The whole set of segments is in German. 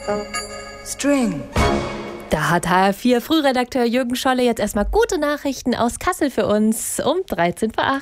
String. Da hat HR4 Frühredakteur Jürgen Scholle jetzt erstmal gute Nachrichten aus Kassel für uns um 13:08.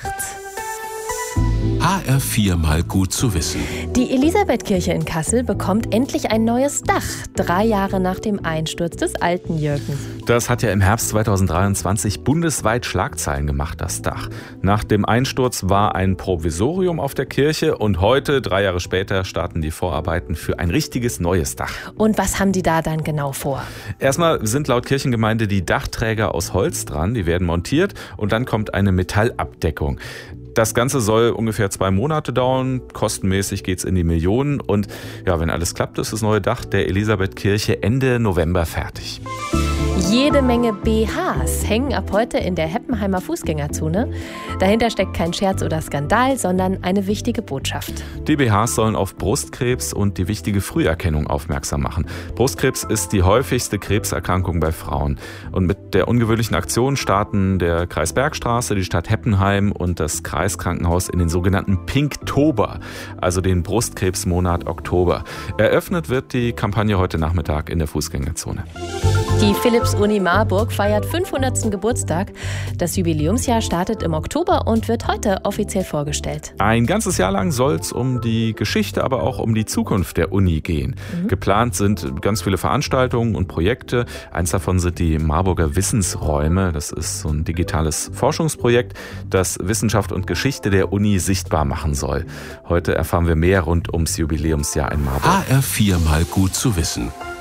HR4 mal gut zu wissen. Die Elisabethkirche in Kassel bekommt endlich ein neues Dach, 3 Jahre nach dem Einsturz des alten, Jürgen. Das hat ja im Herbst 2023 bundesweit Schlagzeilen gemacht, das Dach. Nach dem Einsturz war ein Provisorium auf der Kirche und heute, 3 Jahre später, starten die Vorarbeiten für ein richtiges neues Dach. Und was haben die da dann genau vor? Erstmal sind laut Kirchengemeinde die Dachträger aus Holz dran, die werden montiert und dann kommt eine Metallabdeckung. Das Ganze soll ungefähr 2 Monate dauern, kostenmäßig geht's in die Millionen und ja, wenn alles klappt, ist das neue Dach der Elisabethkirche Ende November fertig. Jede Menge BHs hängen ab heute in der Heppenheimer Fußgängerzone. Dahinter steckt kein Scherz oder Skandal, sondern eine wichtige Botschaft. Die BHs sollen auf Brustkrebs und die wichtige Früherkennung aufmerksam machen. Brustkrebs ist die häufigste Krebserkrankung bei Frauen. Und mit der ungewöhnlichen Aktion starten der Kreis Bergstraße, die Stadt Heppenheim und das Kreiskrankenhaus in den sogenannten Pinktober, also den Brustkrebsmonat Oktober. Eröffnet wird die Kampagne heute Nachmittag in der Fußgängerzone. Die Philipps-Uni Marburg feiert 500. Geburtstag. Das Jubiläumsjahr startet im Oktober und wird heute offiziell vorgestellt. Ein ganzes Jahr lang soll es um die Geschichte, aber auch um die Zukunft der Uni gehen. Geplant sind ganz viele Veranstaltungen und Projekte. Eins davon sind die Marburger Wissensräume. Das ist so ein digitales Forschungsprojekt, das Wissenschaft und Geschichte der Uni sichtbar machen soll. Heute erfahren wir mehr rund ums Jubiläumsjahr in Marburg. HR4 mal gut zu wissen.